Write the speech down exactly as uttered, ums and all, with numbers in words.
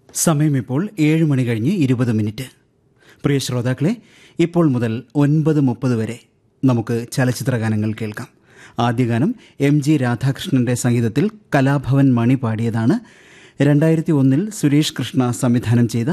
സമയം ഇപ്പോൾ ഏഴ് മണി കഴിഞ്ഞ് ഇരുപത് മിനിറ്റ്. പ്രിയ ശ്രോതാക്കളെ, ഇപ്പോൾ മുതൽ ഒൻപത് മുപ്പത് വരെ നമുക്ക് ചലച്ചിത്ര ഗാനങ്ങൾ കേൾക്കാം. ആദ്യ ഗാനം എം ജി രാധാകൃഷ്ണന്റെ സംഗീതത്തിൽ കലാഭവൻ മണി പാടിയതാണ്. രണ്ടായിരത്തി ഒന്നിൽ സുരേഷ് കൃഷ്ണ സംവിധാനം ചെയ്ത